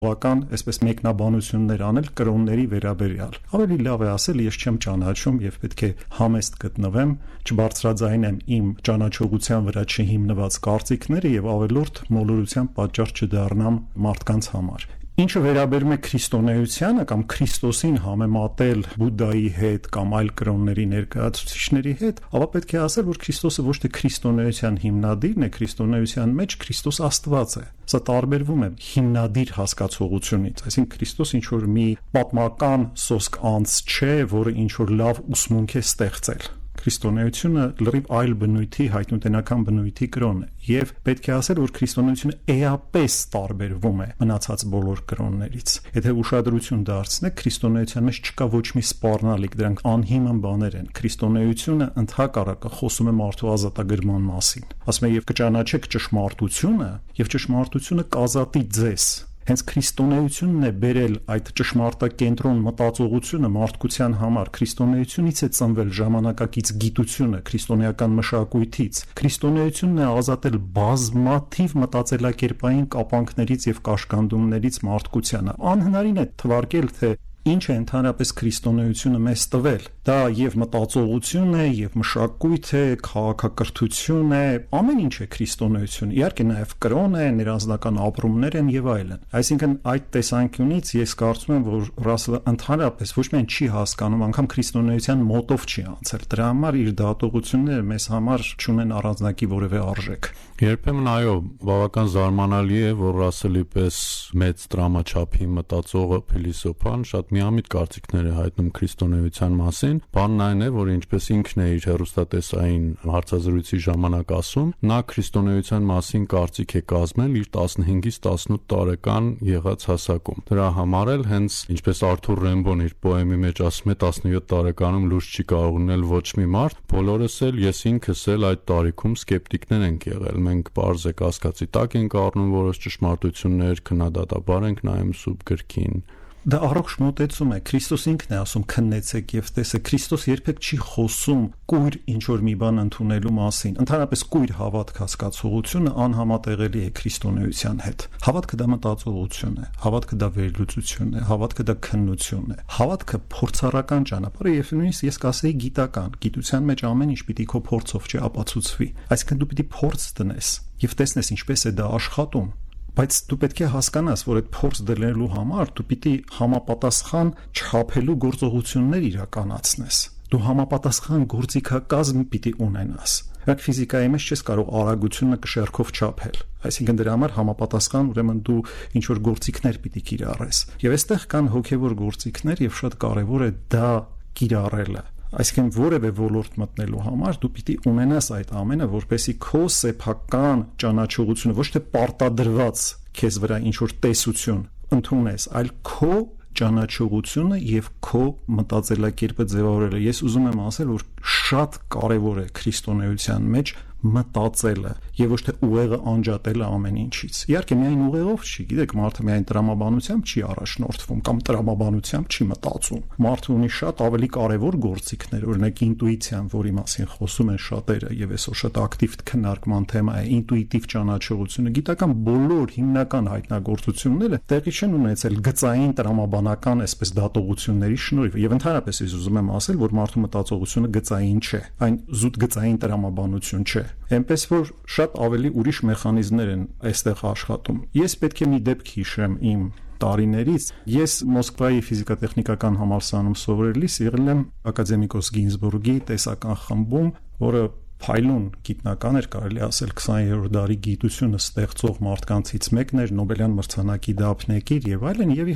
բավական այսպես մեկնաբանություններ անել կրոնների վերաբերյալ։ Ավելի լավ է ասել, ես չեմ ճանաչում եւ պետք է համեստ գտնվեմ, չբարձրաձայնեմ իմ ճանաչողության վրա չհիմնված կարծիքները եւ ավելորդ մոլորության պատճառ չդառնամ մարդկանց համար։ Ինչը վերաբերում է քրիստոնեությանը կամ Քրիստոսին համեմատել Բուդդայի հետ կամ այլ կրոնների ներկայացուցիչների հետ, ապա պետք է ասել, որ Քրիստոսը ոչ թե քրիստոնեության հիմնադիրն է, քրիստոնեության մեջ Քրիստոս Աստված է։ Սա տարբերվում է հիմնադիր հասկացողությունից, այսինքն Քրիստոս ինչ որ մի պատմական սոսկ անձ չէ, որը ինչ որ լավ ուսմունք է ստեղծել։ Քրիստոնեությունը լրիվ այլ բնույթի հայտնութենական բնույթի կրոն է եւ պետք է ասել, որ քրիստոնեությունը էապես տարբերվում է մնացած բոլոր կրոններից։ Եթե ուշադրություն դարձնեք, քրիստոնեության մեջ չկա ոչ մի սպառնալիք, դրանք անհիմն բաներ են։ Քրիստոնեությունը ընդհակառակը խոսում է մարդու ազատագրման մասին։ Ասում է, եւ կճանաչեք ճշմարտությունը, եւ ճշմարտությունը կազատի ձեզ։ Հենց քրիստոնեությունն է բերել այդ ճշմարտակենտրոն մտածողությունը մարդկության համար։ Քրիստոնեությունից է ծնվել ժամանակակից գիտությունը, քրիստոնեական մշակույթից։ Քրիստոնեությունն է ազատել բազմաթիվ մտածելակերպային կապանքներից եւ կաշկանդումներից մարդկությանը։ Անհնարին է թվարկել, թե ինչ է ընդհանրապես քրիստոնեությունը մեզ տվել։ Դա եւ մտածողություն է, եւ մշակույթ է, քաղաքակրթություն է, ամեն ինչ է քրիստոնեությունը։ Իհարկե նաեւ կրոն է, ներանձնական ապրումներ են եւ այլն։ Այսինքն այդ տեսանկյունից ես կարծում եմ, որ Ռասելը ընդհանրապես ոչ միայն չի հասկանում, անգամ քրիստոնեության մոտով չի անցել։ Դրա համար իր դատողությունները մեզ համար չունեն առանձնակի որևէ արժեք։ Երբեմն այո, բավական զարմանալի է, որ Ռասելի պես մեծ դրամաչափի մտածողը փիլիսոփան շատ միամիտ կարծիքներ է հայտնում քրիստոնեության մասին։ Բանն այն է, որ ինչպես ինքն է իր հեռուստատեսային հարցազրույցի ժամանակ ասում, նա քրիստոնեության մասին կարծիք է կազմել իր 15-ից 18 տարեկան եղած հասակում։ Դրա համար էլ հենց ինչպես Արթուր Ռեմբոն իր պոեմի մեջ ասում է, 17 տարեկանում լույս չի կարող ունել ոչ մի մարդ, բոլորս էլ ես ինքս էլ այդ տարիքում սկեպտիկներ ենք եղել։ Մենք պարզ է կասկածի տակ ենք առնում որոշ ճշմարտություններ, քննադատաբար ենք նայում սուրբ գրքին։ Դա առողջ մոտեցում է։ Քրիստոս ինքն է ասում քննեցեք եւ տեսեք։ Քրիստոս երբեք չի խոսում կույր ինչ որ մի բան ընդունելու մասին։ Ընդհանրապես կույր հավատք հասկացողությունը անհամատեղելի է քրիստոնեության հետ։ Հավատքը դա մտածողություն է, հավատքը դա վերլուծություն է, հավատքը դա քննություն է։ Հավատքը փորձառական ճանապարհ է եւ նույնիսկ ես կասեի գիտական։ Գիտության մեջ ամեն ինչ պիտի քո փորձով չապացուցվի։ Այսինքն դու պիտի փորձ դնես եւ տեսնես ինչպես է դա աշխատում։ Բայց դու պետք է հասկանաս, որ այդ փորձ դնելու համար դու պիտի համապատասխան չափելու գործողություններ իրականացնես։ Դու համապատասխան գործիքակազմ պիտի ունենաս։ Այդ ֆիզիկայի մեջ չես կարող արագությունը կշեռքով չափել։ Այսինքն դրա համար համապատասխան ուրեմն դու ինչ որ գործիքներ պիտի կիրառես։ Եվ այստեղ կան հոգևոր գործիքներ եւ շատ կարեւոր է դա կիրառելը։ Այսինքն որևէ ոլորտ մտնելու համար դու պիտի ունենաս այդ ամենը, որպեսզի քո սեփական ճանաչողությունը ոչ թե պարտադրված քեզ վրա ինչ որ տեսություն ընդունես, այլ քո ճանաչողությունը եւ քո մտածելակերպը ձևավորելը։ Ես ուզում եմ ասել, որ շատ կարեւոր է քրիստոնեության մեջ մտածելը եւ ոչ թե ուղեղը անջատելը ամեն ինչից։ Իհարկե միայն ուղեղով չի, գիտեք, մարդը միայն տրամաբանությամբ չի առաջնորդվում կամ տրամաբանությամբ չի մտածում։ Մարդը ունի շատ ավելի կարևոր գործիքներ, օրինակ ինտուիցիան, որի մասին խոսում են շատերը եւ այսօր շատ ակտիվ քննարկման թեմա է, ինտուիտիվ ճանաչողությունը։ Գիտական բոլոր հիմնական հայտնագործությունները տեղի չեն ունեցել գծային տրամաբանական այսպես դատողությունների շնորհիվ եւ ընդհանրապես ես ուզում եմ ասել, որ մարդու մտածողությունը գծային չէ, այն զուտ գծային տրամաբանություն չէ։ Էնպես որ շատ ավելի ուրիշ մեխանիզմներ են այստեղ աշխատում։ Ես պետք է մի դեպք հիշեմ իմ տարիներից։ Ես Մոսկվայի ֆիզիկա-տեխնիկական համալսարանում սովորելիս եղել եմ ակադեմիկոս Գինզբուրգի տեսական խմբում, որը փայլուն գիտնական էր, կարելի ասել 20-րդ դարի գիտությունը ստեղծող մարդկանցից մեկն էր, Նոբելյան մրցանակի դափնեկիր եւ այլն, եւ